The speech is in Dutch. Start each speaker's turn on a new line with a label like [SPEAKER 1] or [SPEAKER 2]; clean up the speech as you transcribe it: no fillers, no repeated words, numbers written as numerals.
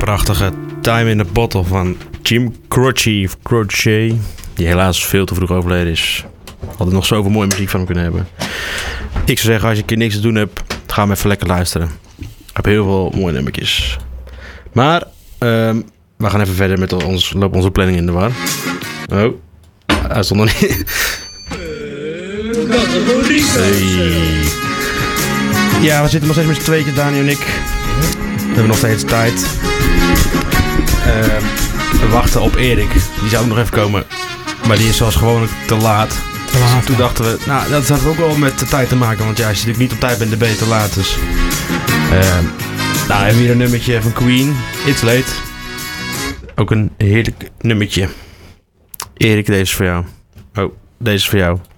[SPEAKER 1] prachtige Time in the Bottle van Jim Croce, die helaas veel te vroeg overleden is. Hadden nog zoveel mooie muziek van hem kunnen hebben. Ik zou zeggen, als je een keer niks te doen hebt, ga hem even lekker luisteren. Ik heb heel veel mooie nummertjes. Maar we gaan even verder met onze planning in de war. Oh, hij stond nog niet. Hey. Ja, we zitten nog steeds met z'n tweeën, Dani en ik. We hebben nog steeds tijd. We wachten op Erik. Die zou ook nog even komen. Maar die is zoals gewoonlijk te laat. Dus toen dachten we, nou, dat had ook wel met de tijd te maken. Want ja, als je natuurlijk niet op tijd bent, dan ben je te laat. Dus. We hebben hier een nummertje van Queen. It's Late. Ook een heerlijk nummertje. Erik, deze is voor jou. Oh, deze is voor jou.